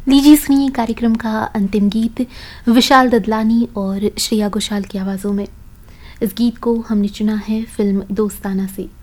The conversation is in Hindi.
लीजिए सुनिए कार्यक्रम का अंतिम गीत विशाल ददलानी और श्रेया घोषाल की आवाज़ों में। इस गीत को हमने चुना है फिल्म दोस्ताना से।